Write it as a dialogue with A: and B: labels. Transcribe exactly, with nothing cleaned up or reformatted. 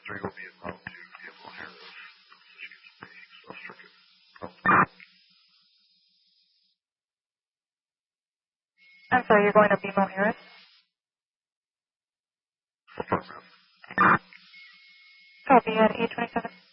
A: So you'll be involved to Campbell Harris. She's the self-stricken.
B: I'm sorry, you're going to B M O Harris?
A: Affirmative.
B: Copy at eight twenty-seven.